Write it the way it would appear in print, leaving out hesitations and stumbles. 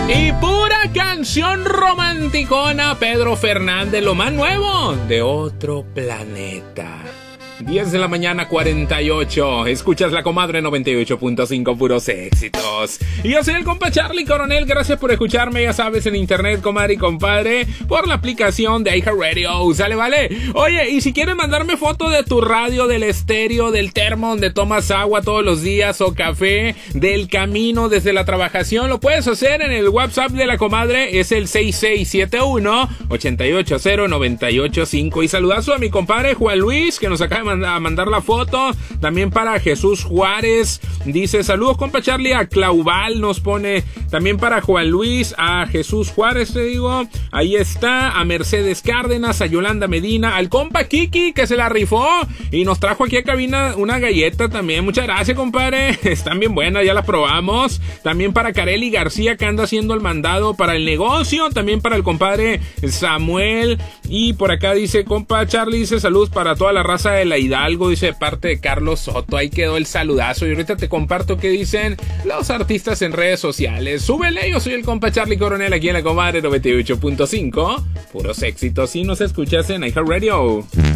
Y pura canción romanticona, Pedro Fernández, lo más nuevo de Otro Planeta. 10 de la mañana, 48. Escuchas La Comadre 98.5, puros éxitos. Y yo soy el compa Charlie Coronel. Gracias por escucharme, ya sabes, en internet, comadre y compadre, por la aplicación de iHeartRadio. ¿Sale, vale? Oye, y si quieres mandarme foto de tu radio, del estéreo, del termo donde tomas agua todos los días o café, del camino desde la trabajación, lo puedes hacer en el WhatsApp de La Comadre. Es el 6671-880-985. Y saludazo a mi compadre Juan Luis, que nos acaba a mandar la foto. También para Jesús Juárez, dice saludos compa Charlie. A Clauval nos pone también para Juan Luis, a Jesús Juárez te digo, ahí está, a Mercedes Cárdenas, a Yolanda Medina, al compa Kiki que se la rifó y nos trajo aquí a cabina una galleta también. Muchas gracias compadre, están bien buenas, ya las probamos. También para Kareli García, que anda haciendo el mandado para el negocio. También para el compadre Samuel. Y por acá dice compa Charlie, dice saludos para toda la raza de la Hidalgo, dice de parte de Carlos Soto. Ahí quedó el saludazo y ahorita te comparto qué dicen los artistas en redes sociales. Súbele, yo soy el compa Charlie Coronel aquí en La Comadre 98.5, puros éxitos y nos escuchas en iHeartRadio.